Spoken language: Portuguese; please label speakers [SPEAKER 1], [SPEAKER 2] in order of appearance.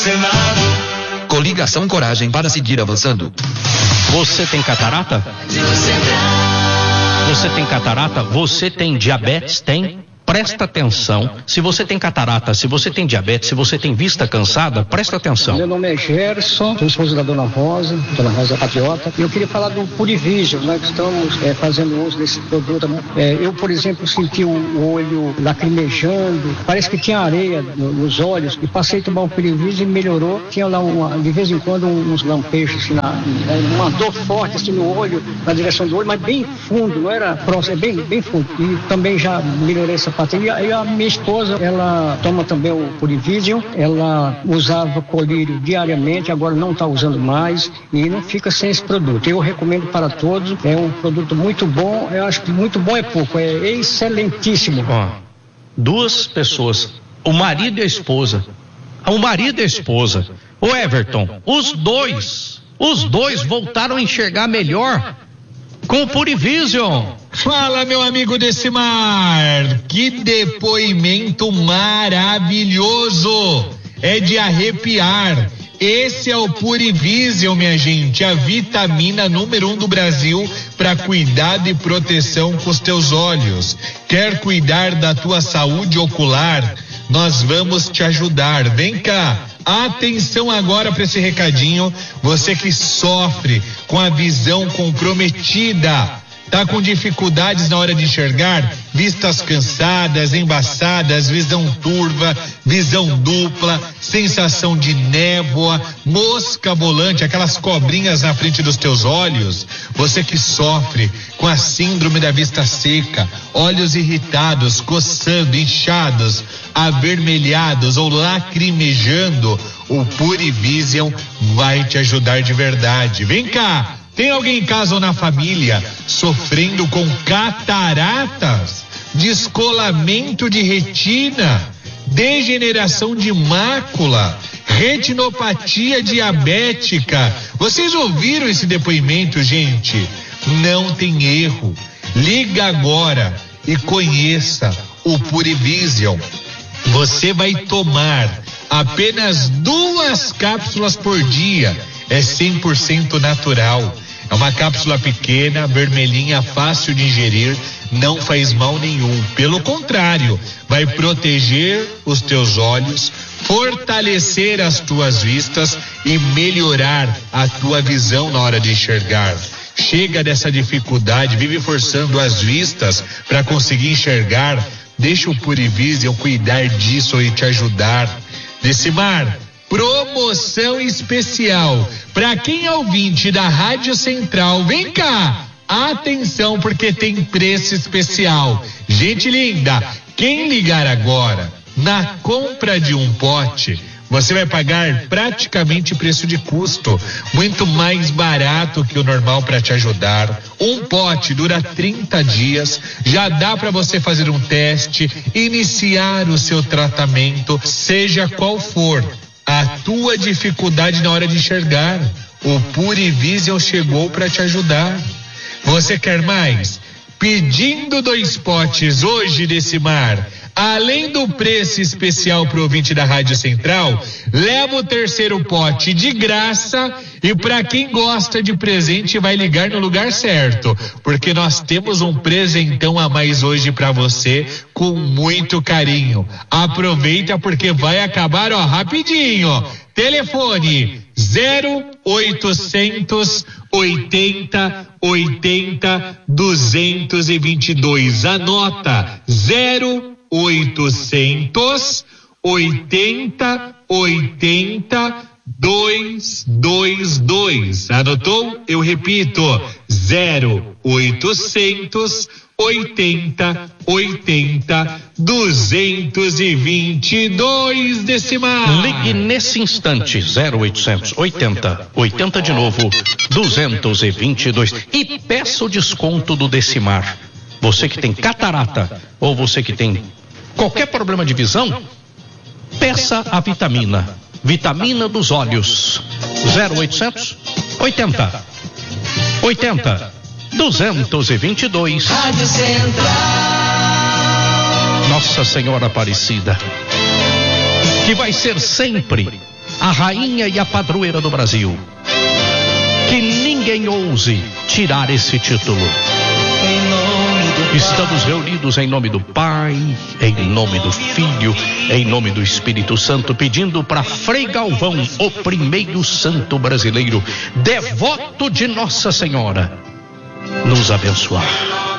[SPEAKER 1] Coligação Coragem para seguir avançando.
[SPEAKER 2] Você tem catarata? Você tem catarata? Você tem diabetes? Tem? Presta atenção. Se você tem catarata, se você tem diabetes, se você tem vista cansada, presta atenção.
[SPEAKER 3] Meu nome é Gerson, sou esposo da Dona Rosa Patriota. E eu queria falar do Purivision. Nós estamos fazendo uso desse produto. Eu, por exemplo, senti o olho lacrimejando, parece que tinha areia nos olhos, e passei a tomar o Purivision e melhorou. Tinha lá, de vez em quando, uns lampejos, assim, uma dor forte assim, no olho, na direção do olho, mas bem fundo, não era próximo, bem fundo. E também já melhorei essa parte. E a minha esposa, ela toma também o Purivision, ela usava colírio diariamente, agora não está usando mais e não fica sem esse produto. Eu recomendo para todos, é um produto muito bom, eu acho que muito bom é pouco, é excelentíssimo.
[SPEAKER 2] Duas pessoas, o marido e a esposa. O Everton, os dois voltaram a enxergar melhor com o Purivision.
[SPEAKER 4] Fala, meu amigo Decimar, que depoimento maravilhoso, é de arrepiar. Esse é o Purivision, minha gente, a vitamina número 1 do Brasil para cuidado e proteção com os teus olhos. Quer cuidar da tua saúde ocular? Nós vamos te ajudar. Vem cá. Atenção agora para esse recadinho. Você que sofre com a visão comprometida, tá com dificuldades na hora de enxergar, vistas cansadas, embaçadas, visão turva, visão dupla, sensação de névoa, mosca volante, aquelas cobrinhas na frente dos teus olhos. Você que sofre com a síndrome da vista seca, olhos irritados, coçando, inchados, avermelhados ou lacrimejando, o Purivision vai te ajudar de verdade. Vem cá. Tem alguém em casa ou na família sofrendo com cataratas, descolamento de retina, degeneração de mácula, retinopatia diabética? Vocês ouviram esse depoimento, gente? Não tem erro. Liga agora e conheça o Purivision. Você vai tomar apenas 2 cápsulas por dia. É 100% natural. É uma cápsula pequena, vermelhinha, fácil de ingerir, não faz mal nenhum. Pelo contrário, vai proteger os teus olhos, fortalecer as tuas vistas e melhorar a tua visão na hora de enxergar. Chega dessa dificuldade, vive forçando as vistas para conseguir enxergar. Deixa o Purivision cuidar disso e te ajudar. Decimar, promoção especial para quem é ouvinte da Rádio Central. Vem cá, atenção, porque tem preço especial. Gente linda, quem ligar agora, na compra de um pote, você vai pagar praticamente preço de custo, muito mais barato que o normal para te ajudar. Um pote dura 30 dias, já dá para você fazer um teste, iniciar o seu tratamento, seja qual for a tua dificuldade na hora de enxergar. O Purivision chegou para te ajudar. Você quer mais? Pedindo 2 potes hoje, Decimar, além do preço especial pro ouvinte da Rádio Central, leva o 3º pote de graça. E para quem gosta de presente, vai ligar no lugar certo, porque nós temos um presentão a mais hoje para você com muito carinho. Aproveita porque vai acabar, rapidinho. Telefone 0800 80 80 222. Anota 0800 80 80 222. Anotou? Eu repito, 0800 80 80 222. Decimar.
[SPEAKER 2] Ligue nesse instante, 0800 80 80 de novo 222 e peça o desconto do Decimar. Você que tem catarata ou você que tem qualquer problema de visão, peça a vitamina dos olhos. 0800 80 80 222.
[SPEAKER 5] Rádio Central.
[SPEAKER 2] Nossa Senhora Aparecida, que vai ser sempre a rainha e a padroeira do Brasil. Que ninguém ouse tirar esse título. Estamos reunidos em nome do Pai, em nome do Filho, em nome do Espírito Santo, pedindo para Frei Galvão, o primeiro santo brasileiro, devoto de Nossa Senhora, nos abençoar.